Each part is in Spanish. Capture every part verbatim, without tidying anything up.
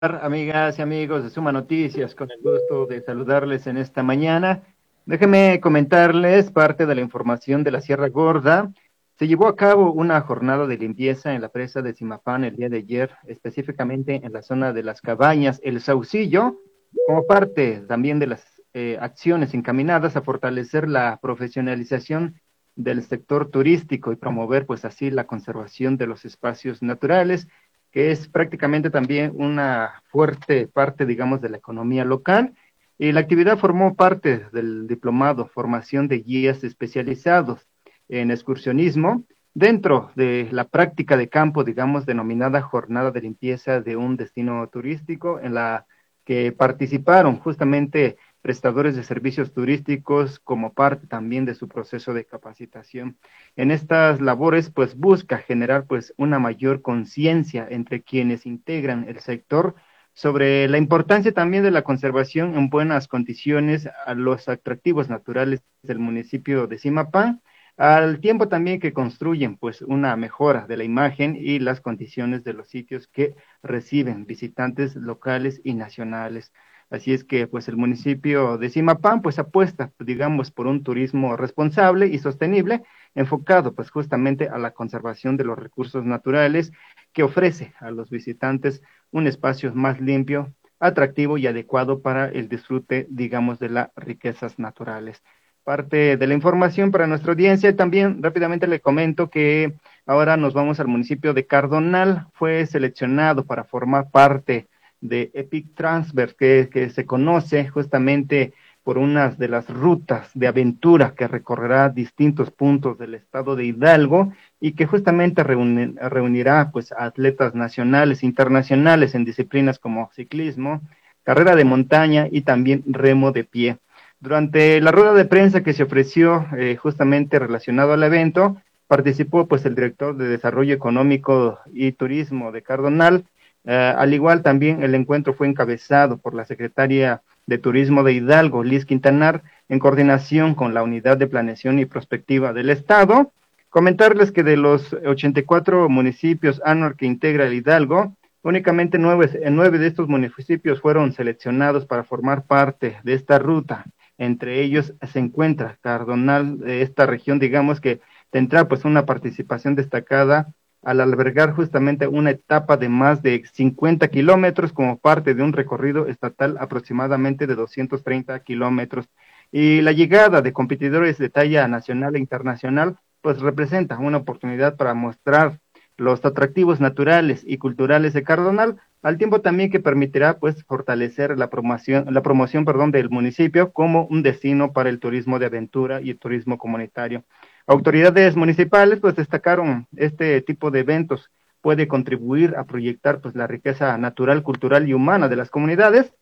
Amigas y amigos de Suma Noticias, con el gusto de saludarles en esta mañana. Déjenme comentarles parte de la información de la Sierra Gorda. Se llevó a cabo una jornada de limpieza en la presa de Zimapán el día de ayer, específicamente en la zona de las Cabañas, El Saucillo, como parte también de las eh, acciones encaminadas a fortalecer la profesionalización del sector turístico y promover pues así la conservación de los espacios naturales, que es prácticamente también una fuerte parte, digamos, de la economía local. Y la actividad formó parte del diplomado Formación de Guías Especializados en Excursionismo, dentro de la práctica de campo, digamos, denominada Jornada de Limpieza de un Destino Turístico, en la que participaron justamente prestadores de servicios turísticos como parte también de su proceso de capacitación. En estas labores, pues busca generar pues una mayor conciencia entre quienes integran el sector sobre la importancia también de la conservación en buenas condiciones a los atractivos naturales del municipio de Zimapán, al tiempo también que construyen pues una mejora de la imagen y las condiciones de los sitios que reciben visitantes locales y nacionales. Así es que pues el municipio de Zimapán pues apuesta, digamos, por un turismo responsable y sostenible, enfocado pues justamente a la conservación de los recursos naturales, que ofrece a los visitantes un espacio más limpio, atractivo y adecuado para el disfrute, digamos, de las riquezas naturales. Parte de la información para nuestra audiencia. También rápidamente le comento que ahora nos vamos al municipio de Cardonal. Fue seleccionado para formar parte de Epic Transfer, que, que se conoce justamente por unas de las rutas de aventura que recorrerá distintos puntos del estado de Hidalgo y que justamente reuni, reunirá pues a atletas nacionales e internacionales en disciplinas como ciclismo, carrera de montaña y también remo de pie. Durante la rueda de prensa que se ofreció eh, justamente relacionado al evento, participó pues el director de Desarrollo Económico y Turismo de Cardonal. Uh, al igual también el encuentro fue encabezado por la secretaria de Turismo de Hidalgo, Liz Quintanar, en coordinación con la Unidad de Planeación y Prospectiva del Estado. Comentarles que de los ochenta y cuatro municipios ANOR que integra el Hidalgo, únicamente nueve, nueve de estos municipios fueron seleccionados para formar parte de esta ruta. Entre ellos se encuentra Cardonal, de esta región, digamos que tendrá pues una participación destacada al albergar justamente una etapa de más de cincuenta kilómetros como parte de un recorrido estatal aproximadamente de doscientos treinta kilómetros. Y la llegada de competidores de talla nacional e internacional pues representa una oportunidad para mostrar los atractivos naturales y culturales de Cardonal, al tiempo también que permitirá pues fortalecer la promoción, la promoción, perdón, del municipio como un destino para el turismo de aventura y el turismo comunitario. Autoridades municipales pues destacaron este tipo de eventos puede contribuir a proyectar pues la riqueza natural, cultural y humana de las comunidades,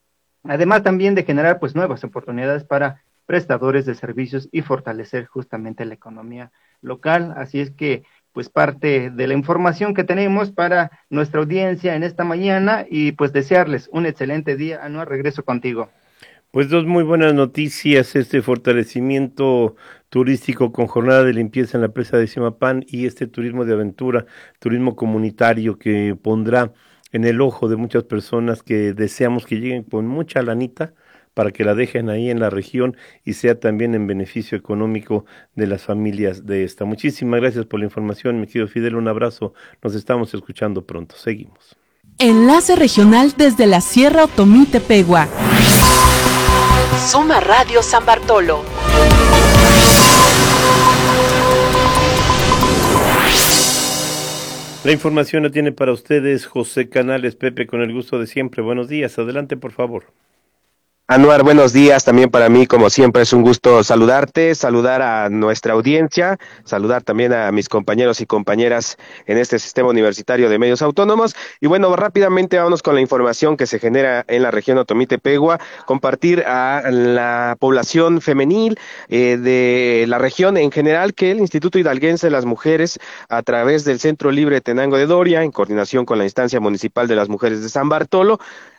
además también de generar pues nuevas oportunidades para prestadores de servicios y fortalecer justamente la economía local. Así es que pues parte de la información que tenemos para nuestra audiencia en esta mañana y pues desearles un excelente día. Anuar, regreso contigo. Pues dos muy buenas noticias, este fortalecimiento turístico con jornada de limpieza en la presa de Zimapán y este turismo de aventura, turismo comunitario que pondrá en el ojo de muchas personas que deseamos que lleguen con mucha lanita para que la dejen ahí en la región y sea también en beneficio económico de las familias de esta. Muchísimas gracias por la información, mi querido Fidel, un abrazo, nos estamos escuchando pronto, seguimos. Enlace regional desde la Sierra Otomí Tepehua. Suma Radio San Bartolo. La información la tiene para ustedes José Canales. Pepe, con el gusto de siempre. Buenos días, adelante por favor. Anuar, buenos días, también para mí como siempre es un gusto saludarte, saludar a nuestra audiencia, saludar también a mis compañeros y compañeras en este sistema universitario de medios autónomos y bueno, rápidamente vámonos con la información que se genera en la región Otomí Tepehua, compartir a la población femenil eh, de la región en general que el Instituto Hidalguense de las Mujeres a través del Centro Libre Tenango de Doria, en coordinación con la instancia municipal de las mujeres de San Bartolo,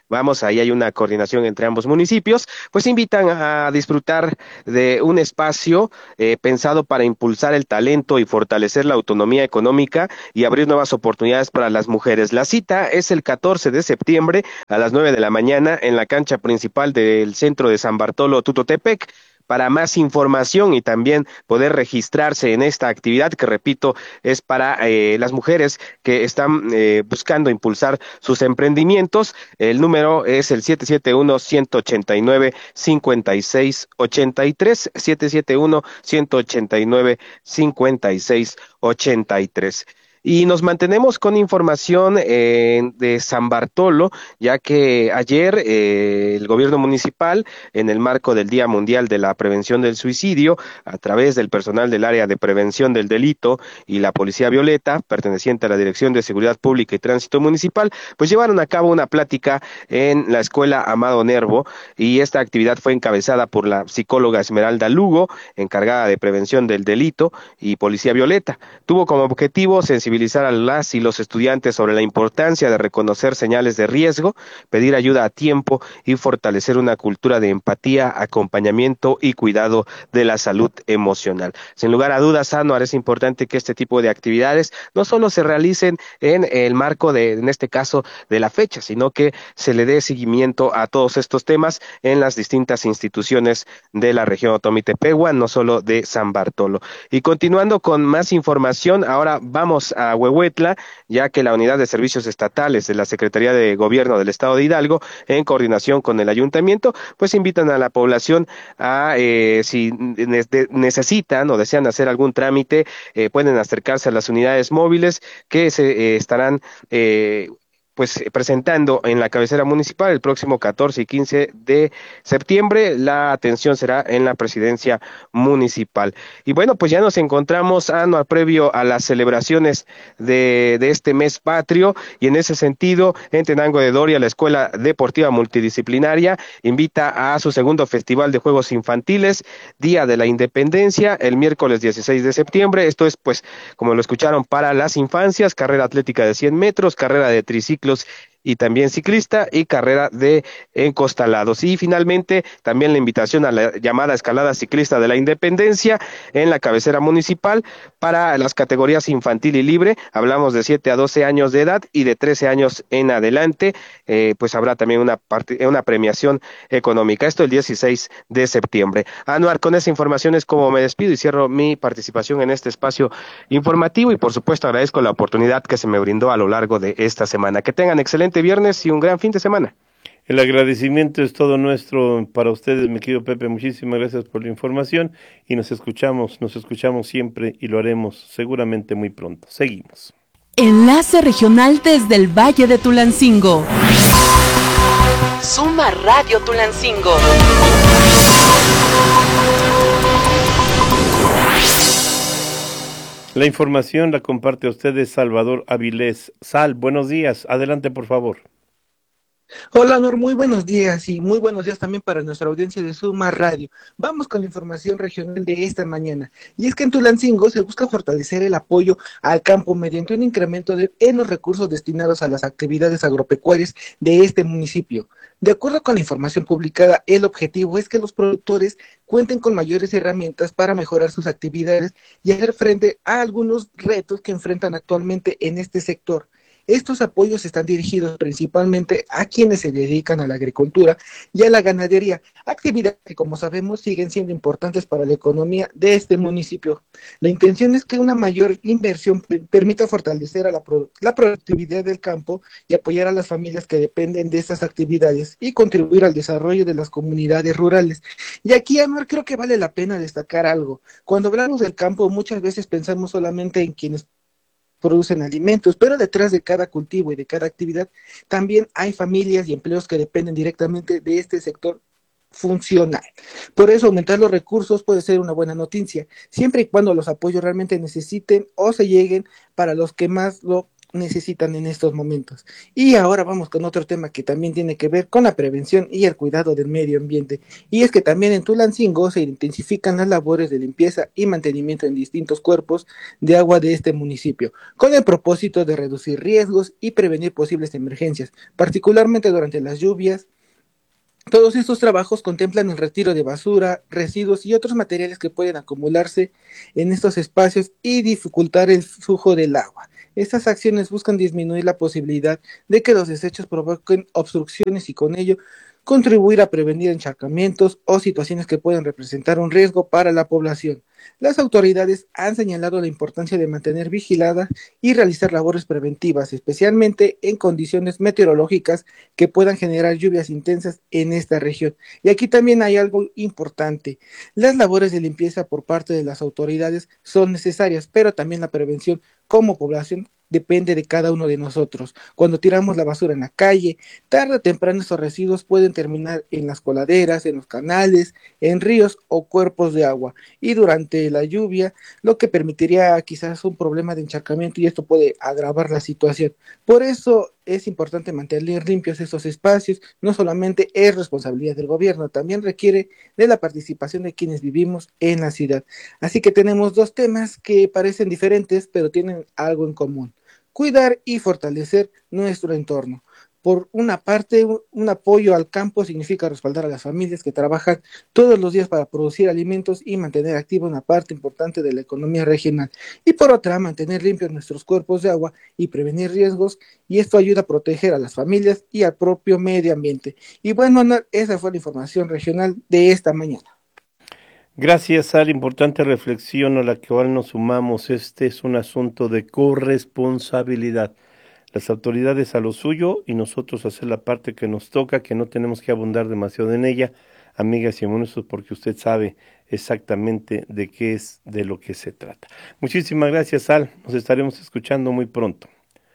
Vamos, ahí hay una coordinación entre ambos municipios, pues invitan a disfrutar de un espacio eh, pensado para impulsar el talento y fortalecer la autonomía económica y abrir nuevas oportunidades para las mujeres. La cita es el catorce de septiembre a las nueve de la mañana en la cancha principal del centro de San Bartolo Tutotepec. Para más información y también poder registrarse en esta actividad que, repito, es para eh, las mujeres que están eh, buscando impulsar sus emprendimientos. El número es el siete siete uno, uno ocho nueve, cinco seis ocho tres, siete siete uno, uno ocho nueve, cinco seis ocho tres. Y nos mantenemos con información eh, de San Bartolo, ya que ayer eh, el gobierno municipal, en el marco del Día Mundial de la Prevención del Suicidio, a través del personal del área de prevención del delito y la Policía Violeta, perteneciente a la Dirección de Seguridad Pública y Tránsito Municipal, pues llevaron a cabo una plática en la Escuela Amado Nervo, y esta actividad fue encabezada por la psicóloga Esmeralda Lugo, encargada de prevención del delito y Policía Violeta. Tuvo como objetivo sensibilizar a las y los estudiantes sobre la importancia de reconocer señales de riesgo, pedir ayuda a tiempo y fortalecer una cultura de empatía, acompañamiento y cuidado de la salud emocional. Sin lugar a dudas, Anuar, es importante que este tipo de actividades no solo se realicen en el marco de, en este caso, de la fecha, sino que se le dé seguimiento a todos estos temas en las distintas instituciones de la región Otomí-Tepehua, no solo de San Bartolo. Y continuando con más información, ahora vamos a Huehuetla, ya que la Unidad de Servicios Estatales de la Secretaría de Gobierno del Estado de Hidalgo, en coordinación con el Ayuntamiento, pues invitan a la población a, eh, si ne- necesitan o desean hacer algún trámite, eh, pueden acercarse a las unidades móviles que se eh, estarán eh, pues presentando en la cabecera municipal el próximo catorce y quince de septiembre. La atención será en la presidencia municipal. Y bueno, pues ya nos encontramos, Anuar, previo a las celebraciones de, de este mes patrio, y en ese sentido, en Tenango de Doria, la Escuela Deportiva Multidisciplinaria invita a su segundo Festival de Juegos Infantiles, Día de la Independencia, el miércoles dieciséis de septiembre. Esto es, pues, como lo escucharon, para las infancias: carrera atlética de cien metros, carrera de triciclo y también ciclista, y carrera de encostalados. Y finalmente también la invitación a la llamada escalada ciclista de la Independencia en la cabecera municipal para las categorías infantil y libre. Hablamos de siete a doce años de edad y de trece años en adelante. Eh, pues habrá también una, parte, una premiación económica. Esto el dieciséis de septiembre. Anuar, con esa información es como me despido y cierro mi participación en este espacio informativo, y por supuesto agradezco la oportunidad que se me brindó a lo largo de esta semana. Que tengan excelente viernes y un gran fin de semana. El agradecimiento es todo nuestro para ustedes, mi querido Pepe. Muchísimas gracias por la información, y nos escuchamos, nos escuchamos siempre, y lo haremos seguramente muy pronto. Seguimos. Enlace regional desde el Valle de Tulancingo. Suma Radio Tulancingo. La información la comparte a ustedes Salvador Avilés. Sal, buenos días. Adelante, por favor. Hola, Nor, muy buenos días, y muy buenos días también para nuestra audiencia de Suma Radio. Vamos con la información regional de esta mañana. Y es que en Tulancingo se busca fortalecer el apoyo al campo mediante un incremento de, en los recursos destinados a las actividades agropecuarias de este municipio. De acuerdo con la información publicada, el objetivo es que los productores cuenten con mayores herramientas para mejorar sus actividades y hacer frente a algunos retos que enfrentan actualmente en este sector. Estos apoyos están dirigidos principalmente a quienes se dedican a la agricultura y a la ganadería, actividades que, como sabemos, siguen siendo importantes para la economía de este municipio. La intención es que una mayor inversión permita fortalecer a la, pro la productividad del campo y apoyar a las familias que dependen de estas actividades y contribuir al desarrollo de las comunidades rurales. Y aquí, Anuar, creo que vale la pena destacar algo. Cuando hablamos del campo, muchas veces pensamos solamente en quienes producen alimentos, pero detrás de cada cultivo y de cada actividad también hay familias y empleos que dependen directamente de este sector funcional. Por eso aumentar los recursos puede ser una buena noticia, siempre y cuando los apoyos realmente necesiten o se lleguen para los que más lo necesitan en estos momentos. Y ahora vamos con otro tema que también tiene que ver con la prevención y el cuidado del medio ambiente. Y es que también en Tulancingo se intensifican las labores de limpieza y mantenimiento en distintos cuerpos de agua de este municipio, con el propósito de reducir riesgos y prevenir posibles emergencias, particularmente durante las lluvias. Todos estos trabajos contemplan el retiro de basura, residuos y otros materiales que pueden acumularse en estos espacios y dificultar el flujo del agua. Estas acciones buscan disminuir la posibilidad de que los desechos provoquen obstrucciones y con ello contribuir a prevenir encharcamientos o situaciones que puedan representar un riesgo para la población. Las autoridades han señalado la importancia de mantener vigilada y realizar labores preventivas, especialmente en condiciones meteorológicas que puedan generar lluvias intensas en esta región. Y aquí también hay algo importante. Las labores de limpieza por parte de las autoridades son necesarias, pero también la prevención como población depende de cada uno de nosotros. Cuando tiramos la basura en la calle, tarde o temprano esos residuos pueden terminar en las coladeras, en los canales, en ríos o cuerpos de agua. Y durante la lluvia, lo que permitiría quizás un problema de encharcamiento y esto puede agravar la situación. Por eso es importante mantener limpios esos espacios. No solamente es responsabilidad del gobierno, también requiere de la participación de quienes vivimos en la ciudad. Así que tenemos dos temas que parecen diferentes, pero tienen algo en común: cuidar y fortalecer nuestro entorno. Por una parte, un apoyo al campo significa respaldar a las familias que trabajan todos los días para producir alimentos y mantener activa una parte importante de la economía regional. Y por otra, mantener limpios nuestros cuerpos de agua y prevenir riesgos, y esto ayuda a proteger a las familias y al propio medio ambiente. Y bueno, esa fue la información regional de esta mañana. Gracias, Al. Importante reflexión a la cual nos sumamos. Este es un asunto de corresponsabilidad. Las autoridades a lo suyo y nosotros hacer la parte que nos toca, que no tenemos que abundar demasiado en ella, amigas y amigos, porque usted sabe exactamente de qué es de lo que se trata. Muchísimas gracias, Al. Nos estaremos escuchando muy pronto.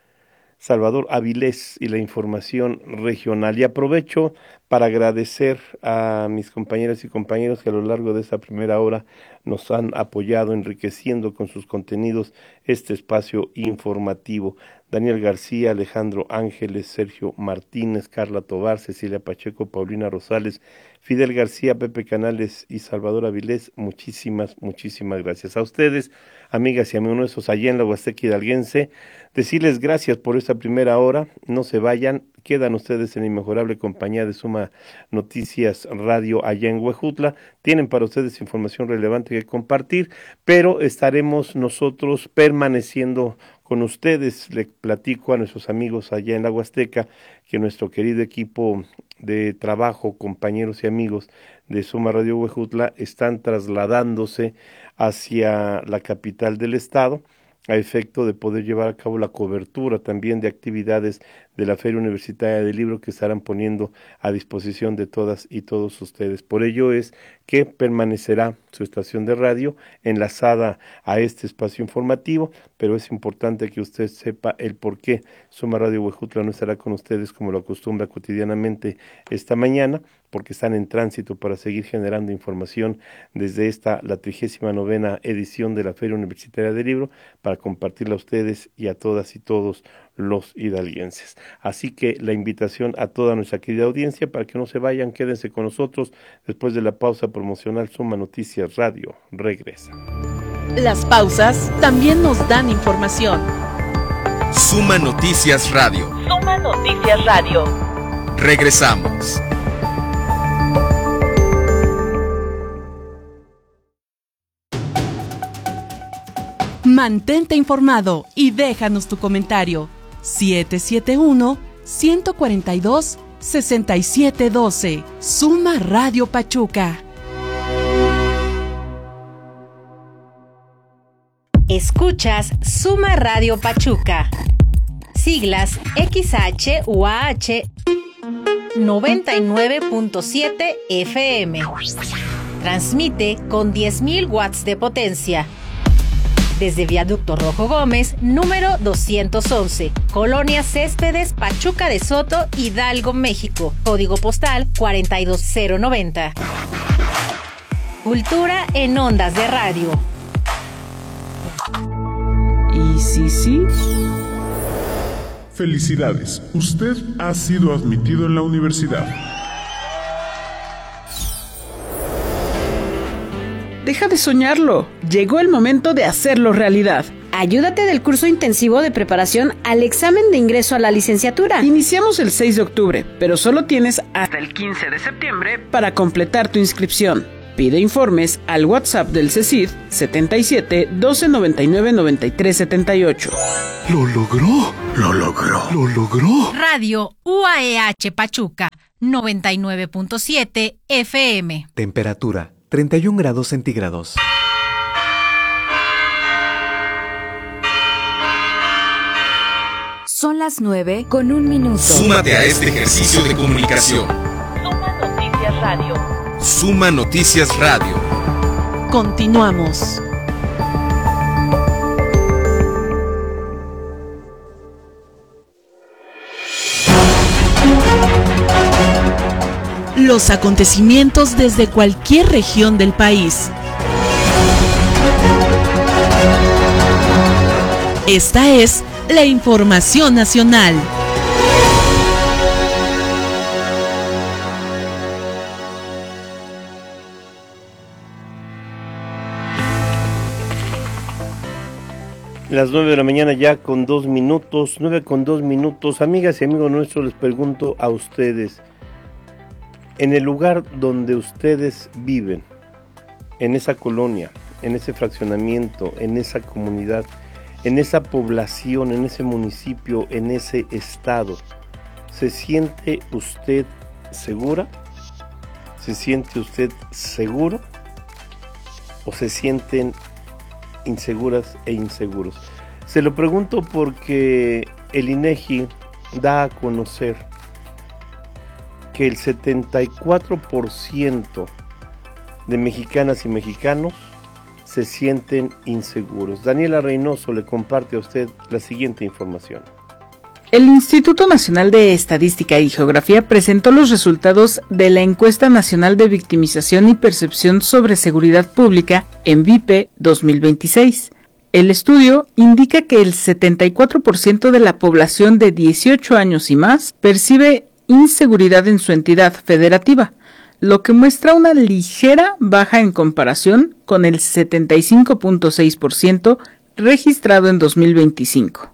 Salvador Avilés y la información regional. Y aprovecho para agradecer a mis compañeras y compañeros que a lo largo de esta primera hora nos han apoyado enriqueciendo con sus contenidos este espacio informativo. Daniel García, Alejandro Ángeles, Sergio Martínez, Carla Tobar, Cecilia Pacheco, Paulina Rosales, Fidel García, Pepe Canales y Salvador Avilés, muchísimas, muchísimas gracias a ustedes, amigas y amigos allá en la Huasteca Hidalguense. Decirles gracias por esta primera hora, no se vayan, quedan ustedes en inmejorable compañía de Suma Noticias Radio allá en Huejutla. Tienen para ustedes información relevante que compartir, pero estaremos nosotros permaneciendo con ustedes. Le platico a nuestros amigos allá en la Huasteca que nuestro querido equipo de trabajo, compañeros y amigos de Suma Radio Huejutla están trasladándose hacia la capital del estado a efecto de poder llevar a cabo la cobertura también de actividades de la Feria Universitaria del Libro que estarán poniendo a disposición de todas y todos ustedes. Por ello es que permanecerá su estación de radio enlazada a este espacio informativo, pero es importante que usted sepa el por qué Suma Radio Huejutla no estará con ustedes como lo acostumbra cotidianamente esta mañana, porque están en tránsito para seguir generando información desde esta, la trigésima novena edición de la Feria Universitaria del Libro, para compartirla a ustedes y a todas y todos los hidalguenses. Así que la invitación a toda nuestra querida audiencia para que no se vayan, quédense con nosotros. Después de la pausa promocional, Suma Noticias Radio regresa. Las pausas también nos dan información. Suma Noticias Radio. Suma Noticias Radio. Regresamos. Mantente informado y déjanos tu comentario. siete siete uno, uno cuatro dos, seis siete uno dos. Suma Radio Pachuca. Escuchas Suma Radio Pachuca. Siglas X H U A H noventa y nueve punto siete F M. Transmite con diez mil watts de potencia. Desde Viaducto Rojo Gómez, número doscientos once, Colonia Céspedes, Pachuca de Soto, Hidalgo, México. Código postal cuatro dos cero nueve cero. Cultura en ondas de radio. ¿Y sí, sí? Felicidades, usted ha sido admitido en la universidad. Deja de soñarlo. Llegó el momento de hacerlo realidad. Ayúdate del curso intensivo de preparación al examen de ingreso a la licenciatura. Iniciamos el seis de octubre, pero solo tienes hasta el quince de septiembre para completar tu inscripción. Pide informes al WhatsApp del CECID setenta y siete, doce, noventa y nueve, noventa y tres, setenta y ocho. ¡Lo logró! ¡Lo logró! ¡Lo logró! Radio U A E H Pachuca, noventa y nueve punto siete F M. Temperatura, treinta y un grados centígrados. Son las nueve con un minuto. Súmate a este ejercicio de comunicación. Suma Noticias Radio. Suma Noticias Radio. Continuamos. Los acontecimientos desde cualquier región del país. Esta es la información nacional. Las nueve de la mañana ya con dos minutos, nueve con dos minutos. Amigas y amigos nuestros, les pregunto a ustedes, en el lugar donde ustedes viven, en esa colonia, en ese fraccionamiento, en esa comunidad, en esa población, en ese municipio, en ese estado, ¿se siente usted segura? ¿Se siente usted seguro? ¿O se sienten inseguras e inseguros? Se lo pregunto porque el INEGI da a conocer que el setenta y cuatro por ciento de mexicanas y mexicanos se sienten inseguros. Daniela Reynoso le comparte a usted la siguiente información. El Instituto Nacional de Estadística y Geografía presentó los resultados de la Encuesta Nacional de Victimización y Percepción sobre Seguridad Pública, ENVIPE dos mil veintiséis. El estudio indica que el setenta y cuatro por ciento de la población de dieciocho años y más percibe inseguridad en su entidad federativa, lo que muestra una ligera baja en comparación con el setenta y cinco punto seis por ciento registrado en dos mil veinticinco.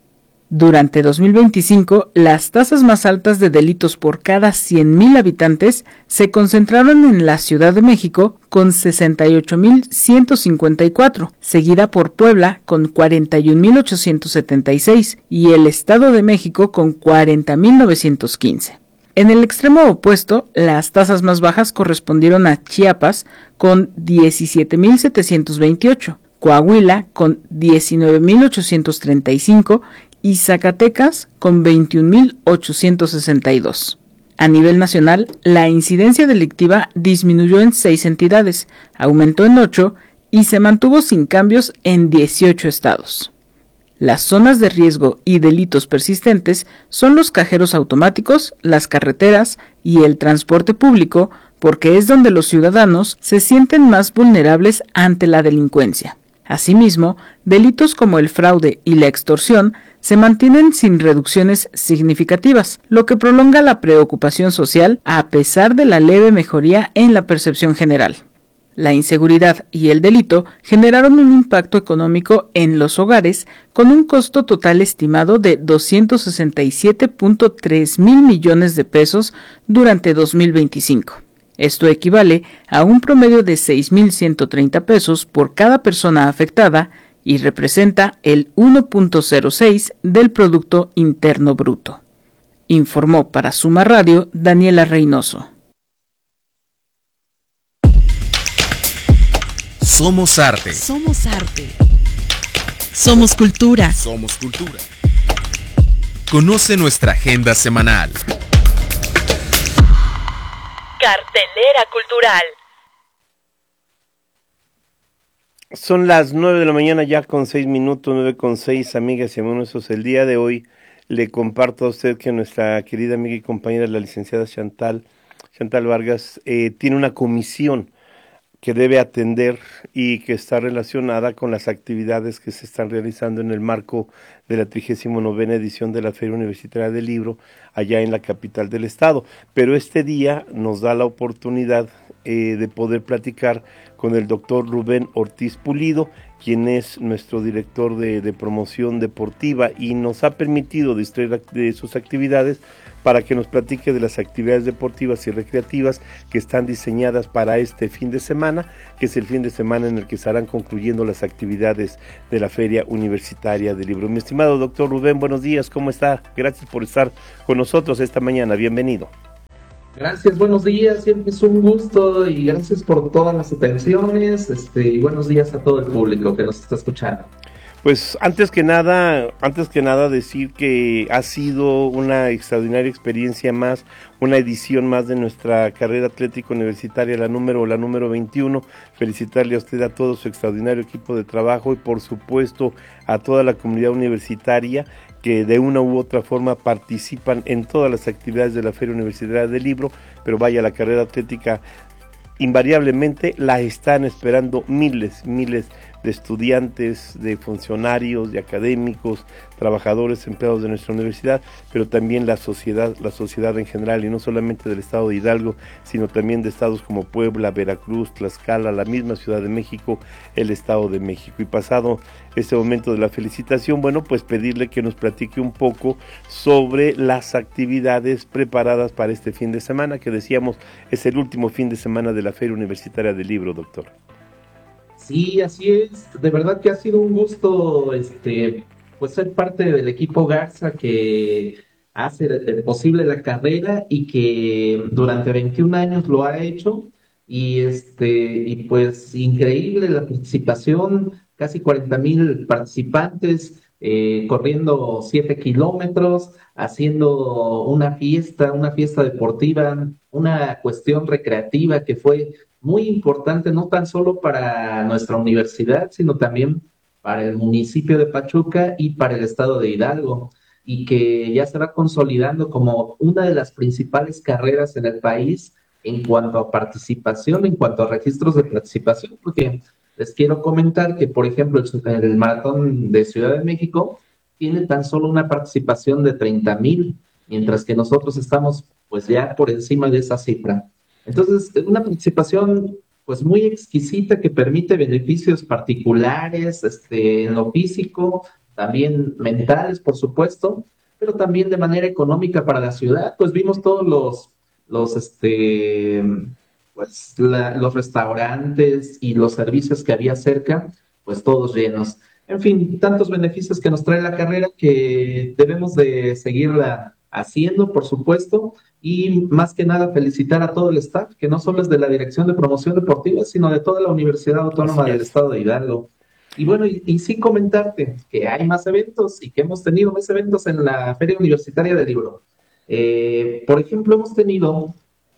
Durante dos mil veinticinco, las tasas más altas de delitos por cada cien mil habitantes se concentraron en la Ciudad de México con sesenta y ocho mil ciento cincuenta y cuatro, seguida por Puebla con cuarenta y un mil ochocientos setenta y seis y el Estado de México con cuarenta mil novecientos quince. En el extremo opuesto, las tasas más bajas correspondieron a Chiapas con diecisiete mil setecientos veintiocho, Coahuila con diecinueve mil ochocientos treinta y cinco y Zacatecas con veintiún mil ochocientos sesenta y dos. A nivel nacional, la incidencia delictiva disminuyó en seis entidades, aumentó en ocho y se mantuvo sin cambios en dieciocho estados. Las zonas de riesgo y delitos persistentes son los cajeros automáticos, las carreteras y el transporte público, porque es donde los ciudadanos se sienten más vulnerables ante la delincuencia. Asimismo, delitos como el fraude y la extorsión se mantienen sin reducciones significativas, lo que prolonga la preocupación social a pesar de la leve mejoría en la percepción general. La inseguridad y el delito generaron un impacto económico en los hogares con un costo total estimado de doscientos sesenta y siete punto tres mil millones de pesos durante dos mil veinticinco. Esto equivale a un promedio de seis mil ciento treinta pesos por cada persona afectada y representa el uno punto cero seis del Producto Interno Bruto. Informó para Suma Radio Daniela Reynoso. Somos arte. Somos arte. Somos cultura. Somos cultura. Conoce nuestra agenda semanal. Cartelera cultural. Son las nueve de la mañana ya con seis minutos, nueve con seis, amigas y amigos nuestros. El día de hoy le comparto a usted que nuestra querida amiga y compañera, la licenciada Chantal, Chantal Vargas, eh, tiene una comisión que debe atender y que está relacionada con las actividades que se están realizando en el marco de la trigésima novena edición de la Feria Universitaria del Libro allá en la capital del estado. Pero este día nos da la oportunidad eh, de poder platicar con el doctor Rubén Ortiz Pulido, quien es nuestro director de, de promoción deportiva y nos ha permitido distraer de sus actividades para que nos platique de las actividades deportivas y recreativas que están diseñadas para este fin de semana, que es el fin de semana en el que estarán concluyendo las actividades de la Feria Universitaria del Libro. Mi estimado doctor Rubén, buenos días, ¿cómo está? Gracias por estar con nosotros esta mañana, bienvenido. Gracias, buenos días, siempre es un gusto y gracias por todas las atenciones, este, y buenos días a todo el público que nos está escuchando. Pues antes que nada, antes que nada decir que ha sido una extraordinaria experiencia más, una edición más de nuestra carrera atlética universitaria, la número, la número veintiuno. Felicitarle a usted, a todo su extraordinario equipo de trabajo y por supuesto a toda la comunidad universitaria que de una u otra forma participan en todas las actividades de la Feria Universitaria del Libro, pero vaya, la carrera atlética invariablemente la están esperando miles, miles de estudiantes, de funcionarios, de académicos, trabajadores, empleados de nuestra universidad, pero también la sociedad, la sociedad en general, y no solamente del estado de Hidalgo, sino también de estados como Puebla, Veracruz, Tlaxcala, la misma Ciudad de México, el Estado de México. Y pasado este momento de la felicitación, bueno, pues pedirle que nos platique un poco sobre las actividades preparadas para este fin de semana, que decíamos es el último fin de semana de la Feria Universitaria del Libro, doctor. Sí, así es. De verdad que ha sido un gusto, este, pues ser parte del equipo Garza que hace posible la carrera y que durante veintiún años lo ha hecho. Y este, y pues increíble la participación, casi cuarenta mil participantes, eh, corriendo siete kilómetros, haciendo una fiesta, una fiesta deportiva, una cuestión recreativa que fue muy importante, no tan solo para nuestra universidad, sino también para el municipio de Pachuca y para el estado de Hidalgo, y que ya se va consolidando como una de las principales carreras en el país en cuanto a participación, en cuanto a registros de participación, porque les quiero comentar que, por ejemplo, el, el Maratón de Ciudad de México tiene tan solo una participación de treinta mil, mientras que nosotros estamos pues ya por encima de esa cifra. Entonces, una participación pues muy exquisita que permite beneficios particulares, este, en lo físico, también mentales, por supuesto, pero también de manera económica para la ciudad. Pues vimos todos los, los, este, pues, la, los restaurantes y los servicios que había cerca, pues todos llenos. En fin, tantos beneficios que nos trae la carrera que debemos de seguirla haciendo, por supuesto, y más que nada felicitar a todo el staff, que no solo es de la Dirección de Promoción Deportiva, sino de toda la Universidad Autónoma del Estado de Hidalgo. Y bueno, y, y sí comentarte que hay más eventos y que hemos tenido más eventos en la Feria Universitaria del Libro. Eh, por ejemplo, hemos tenido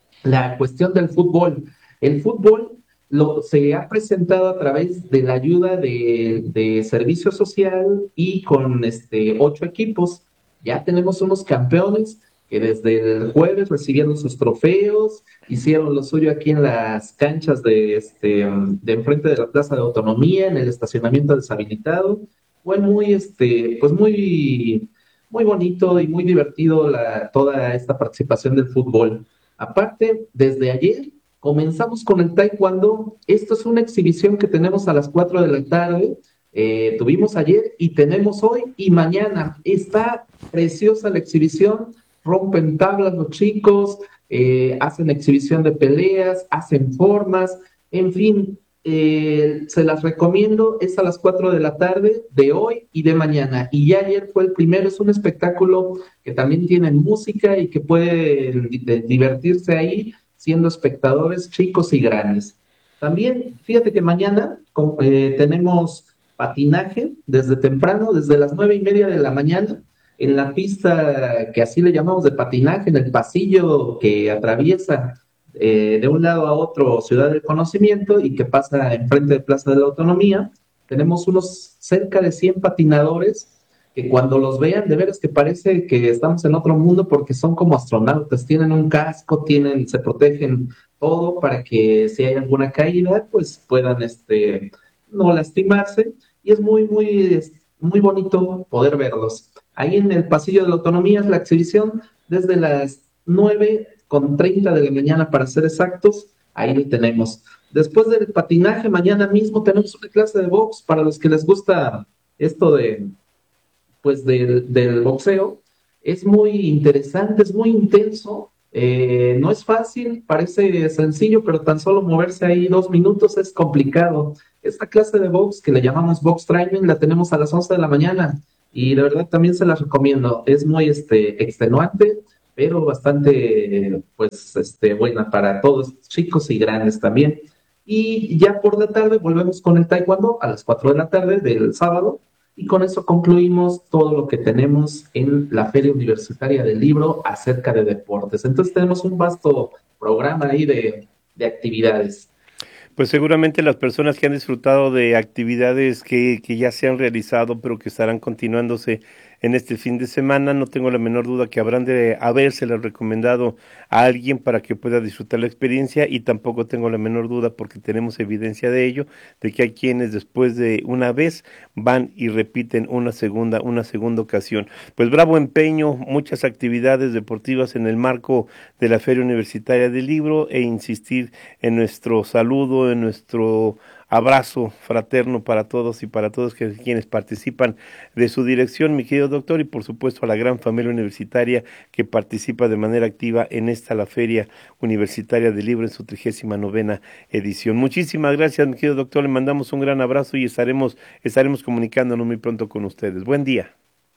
la cuestión del fútbol. El fútbol lo, se ha presentado a través de la ayuda de, de Servicio Social y con este, ocho equipos. Ya tenemos unos campeones que desde el jueves recibieron sus trofeos, hicieron lo suyo aquí en las canchas de, este, de enfrente de la Plaza de Autonomía, en el estacionamiento deshabilitado. Fue muy, este, pues muy, muy bonito y muy divertido la, toda esta participación del fútbol. Aparte, desde ayer comenzamos con el taekwondo. Esto es una exhibición que tenemos a las cuatro de la tarde. Eh, tuvimos ayer y tenemos hoy y mañana. Está preciosa la exhibición, rompen tablas los chicos, eh, hacen exhibición de peleas, hacen formas, en fin, eh, se las recomiendo. Es a las cuatro de la tarde de hoy y de mañana, y ya ayer fue el primero. Es un espectáculo que también tiene música y que pueden divertirse ahí siendo espectadores chicos y grandes. También, fíjate que mañana eh, tenemos patinaje desde temprano, desde las nueve y media de la mañana, en la pista que así le llamamos de patinaje, en el pasillo que atraviesa eh, de un lado a otro Ciudad del Conocimiento y que pasa enfrente de Plaza de la Autonomía. Tenemos unos cerca de cien patinadores que cuando los vean, de veras que parece que estamos en otro mundo porque son como astronautas, tienen un casco, tienen, se protegen todo para que si hay alguna caída, pues puedan este, no lastimarse, y es muy, muy, muy bonito poder verlos. Ahí en el pasillo de la Autonomía es la exhibición desde las nueve con treinta de la mañana para ser exactos, ahí lo tenemos. Después del patinaje, mañana mismo tenemos una clase de box para los que les gusta esto de pues del, del boxeo. Es muy interesante, es muy intenso, eh, no es fácil, parece sencillo, pero tan solo moverse ahí dos minutos es complicado. Esta clase de box que le llamamos box training la tenemos a las once de la mañana y de verdad también se las recomiendo. Es muy este, extenuante, pero bastante pues este, buena para todos, chicos y grandes también. Y ya por la tarde volvemos con el taekwondo a las cuatro de la tarde del sábado. Y con eso concluimos todo lo que tenemos en la Feria Universitaria del Libro acerca de deportes. Entonces tenemos un vasto programa ahí de, de actividades. Pues seguramente las personas que han disfrutado de actividades que, que ya se han realizado, pero que estarán continuándose en este fin de semana, no tengo la menor duda que habrán de habérselas recomendado a alguien para que pueda disfrutar la experiencia, y tampoco tengo la menor duda, porque tenemos evidencia de ello, de que hay quienes después de una vez van y repiten una segunda, una segunda ocasión. Pues bravo empeño, muchas actividades deportivas en el marco de la Feria Universitaria del Libro, e insistir en nuestro saludo, en nuestro abrazo fraterno para todos y para todos que, quienes participan de su dirección, mi querido doctor, y por supuesto a la gran familia universitaria que participa de manera activa en esta, la Feria Universitaria del Libro, en su trigésima novena edición. Muchísimas gracias, mi querido doctor, le mandamos un gran abrazo y estaremos, estaremos comunicándonos muy pronto con ustedes. Buen día.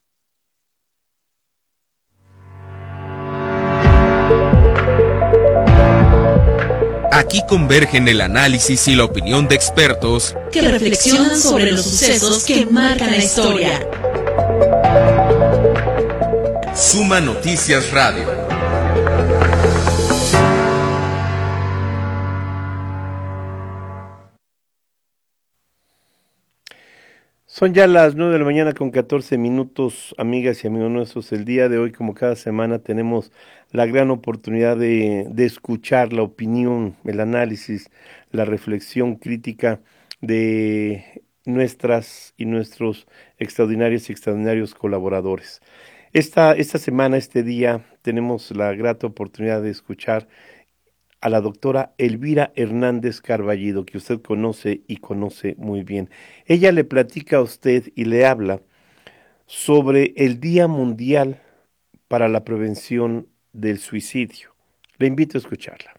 Aquí convergen el análisis y la opinión de expertos que reflexionan sobre los sucesos que marcan la historia. Suma Noticias Radio. Son ya las nueve de la mañana con catorce minutos, amigas y amigos nuestros. El día de hoy, como cada semana, tenemos la gran oportunidad de, de escuchar la opinión, el análisis, la reflexión crítica de nuestras y nuestros extraordinarios y extraordinarios colaboradores. Esta, esta semana, este día, tenemos la grata oportunidad de escuchar a la doctora Elvira Hernández Carballido, que usted conoce y conoce muy bien. Ella le platica a usted y le habla sobre el Día Mundial para la Prevención del Suicidio. Le invito a escucharla.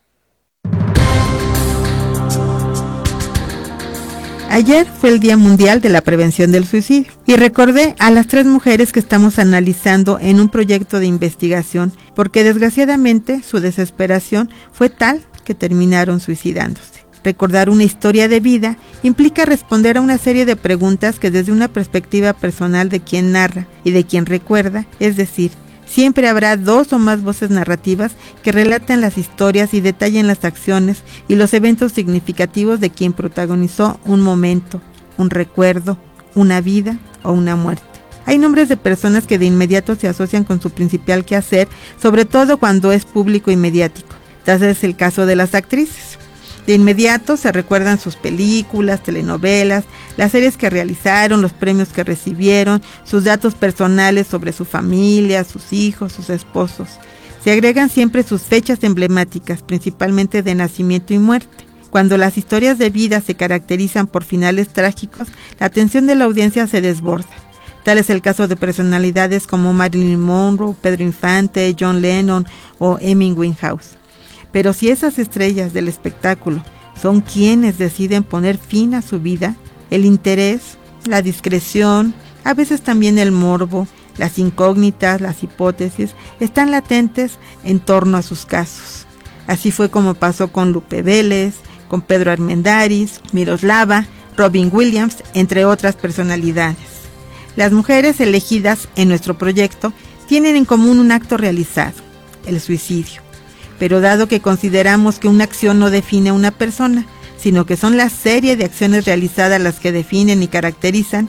Ayer fue el Día Mundial de la Prevención del Suicidio y recordé a las tres mujeres que estamos analizando en un proyecto de investigación porque desgraciadamente su desesperación fue tal que terminaron suicidándose. Recordar una historia de vida implica responder a una serie de preguntas que desde una perspectiva personal de quien narra y de quien recuerda, es decir, siempre habrá dos o más voces narrativas que relaten las historias y detallen las acciones y los eventos significativos de quien protagonizó un momento, un recuerdo, una vida o una muerte. Hay nombres de personas que de inmediato se asocian con su principal quehacer, sobre todo cuando es público y mediático. Tal es el caso de las actrices. De inmediato se recuerdan sus películas, telenovelas, las series que realizaron, los premios que recibieron, sus datos personales sobre su familia, sus hijos, sus esposos. Se agregan siempre sus fechas emblemáticas, principalmente de nacimiento y muerte. Cuando las historias de vida se caracterizan por finales trágicos, la atención de la audiencia se desborda. Tal es el caso de personalidades como Marilyn Monroe, Pedro Infante, John Lennon o Amy Winehouse. Pero si esas estrellas del espectáculo son quienes deciden poner fin a su vida, el interés, la discreción, a veces también el morbo, las incógnitas, las hipótesis, están latentes en torno a sus casos. Así fue como pasó con Lupe Vélez, con Pedro Armendáriz, Miroslava, Robin Williams, entre otras personalidades. Las mujeres elegidas en nuestro proyecto tienen en común un acto realizado, el suicidio. Pero dado que consideramos que una acción no define a una persona, sino que son la serie de acciones realizadas las que definen y caracterizan,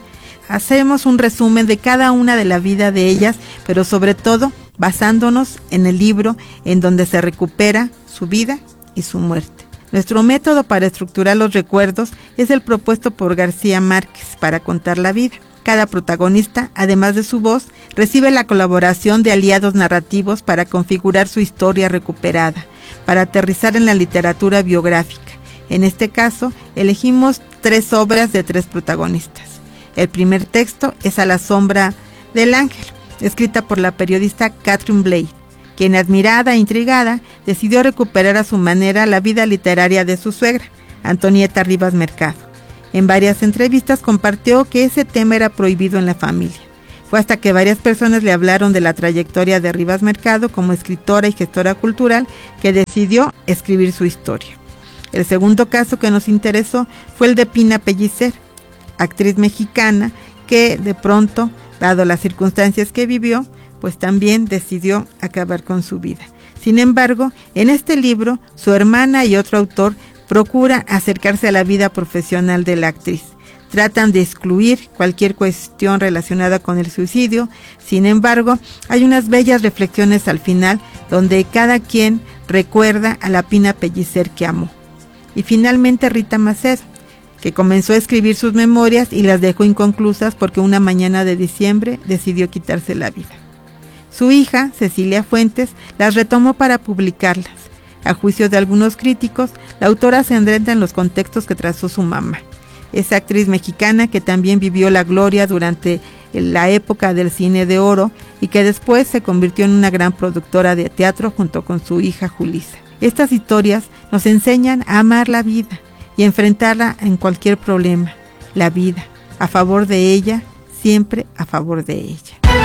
hacemos un resumen de cada una de la vida de ellas, pero sobre todo basándonos en el libro en donde se recupera su vida y su muerte. Nuestro método para estructurar los recuerdos es el propuesto por García Márquez para contar la vida. Cada protagonista, además de su voz, recibe la colaboración de aliados narrativos para configurar su historia recuperada, para aterrizar en la literatura biográfica. En este caso, elegimos tres obras de tres protagonistas. El primer texto es A la sombra del ángel, escrita por la periodista Catherine Blake, quien, admirada e intrigada, decidió recuperar a su manera la vida literaria de su suegra, Antonieta Rivas Mercado. En varias entrevistas compartió que ese tema era prohibido en la familia. Fue hasta que varias personas le hablaron de la trayectoria de Rivas Mercado como escritora y gestora cultural que decidió escribir su historia. El segundo caso que nos interesó fue el de Pina Pellicer, actriz mexicana que de pronto, dado las circunstancias que vivió, pues también decidió acabar con su vida. Sin embargo, en este libro, su hermana y otro autor procuran acercarse a la vida profesional de la actriz. Tratan de excluir cualquier cuestión relacionada con el suicidio. Sin embargo, hay unas bellas reflexiones al final donde cada quien recuerda a la Pina Pellicer que amó. Y finalmente Rita Macedo, que comenzó a escribir sus memorias y las dejó inconclusas porque una mañana de diciembre decidió quitarse la vida. Su hija, Cecilia Fuentes, las retomó para publicarlas. A juicio de algunos críticos, la autora se adentra en los contextos que trazó su mamá. Esa actriz mexicana que también vivió la gloria durante la época del cine de oro y que después se convirtió en una gran productora de teatro junto con su hija Julissa. Estas historias nos enseñan a amar la vida y enfrentarla en cualquier problema. La vida, a favor de ella, siempre a favor de ella.